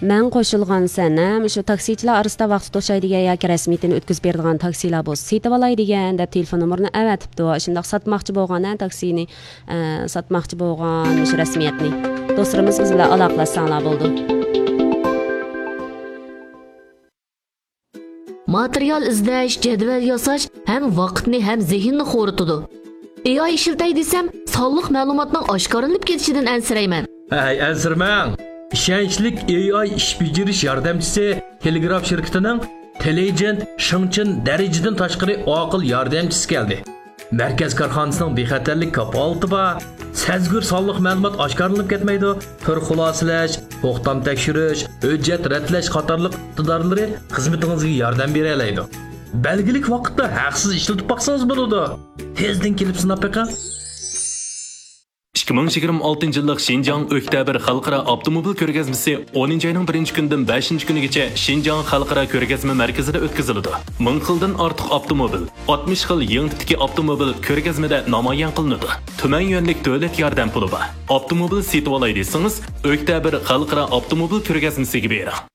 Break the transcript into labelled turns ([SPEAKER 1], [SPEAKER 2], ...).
[SPEAKER 1] Mən qoşulğan sənəm, şu taksiçilar arasında vaxt to'shaydigan yoki rasmiyatini o'tkazib beradigan taksilar bo'lsa, setib olay degan deb telefon nomerini avatibdi. Shundoq sotmoqchi bo'lgan taksini, sotmoqchi bo'lgan shu rasmiyatni. Do'stlarimiz biz bilan aloqalashsanglar bo'ldi.
[SPEAKER 2] Material izlash, jadval yasash ham vaqtni, ham zehnni xo'ritadi. AI ishiltay desam, sonliq ma'lumotning oshkoralanib ketishidan ansirayman.
[SPEAKER 3] Hey, ansirmang. İşençlik AI iş beceriş yardımcısı Telegraf şirketining Telegent Shingchen darajasidan tashqari aql yordamchisi keldi. Markaz korxonasining bexatarlik kapolati bor. Sezgur sonliq ma'lumot oshkorlanib ketmaydi. Tur xulosalash, to'xtam tekshirish, hujjat ratlash qatorliq iqtidorlari xizmatingizga yordam bera oladi. Belgilik vaqtda haqsiz ishlatib baqsangiz bo'ladi. Tezdan kelib sinab beqing.
[SPEAKER 4] 2026 yıllık Şinjan Öktabir Xalqara Avtomobil Ko'rgazmasi 10 ayning 1-kundan 5-kunigacha Şinjan Xalqara Ko'rgazma markazida o'tkaziladi. 1000 xildan ortiq avtomobil, 60 xil yangi tipdagi avtomobil ko'rgazmada namoyon qilinadi. Tuman yo'nlik davlat yordam puli bor. Avtomobil setib olay desangiz, Öktabir Xalqara Avtomobil Ko'rgazmasiga bering.